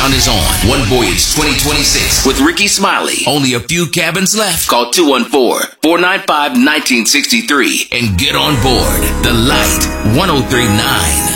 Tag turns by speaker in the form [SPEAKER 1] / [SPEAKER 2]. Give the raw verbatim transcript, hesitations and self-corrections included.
[SPEAKER 1] countdown is on. One Voyage twenty twenty-six with Ricky Smiley. Only a few cabins left. Call two one four, four nine five, one nine six three and get on board the Light ten thirty-nine.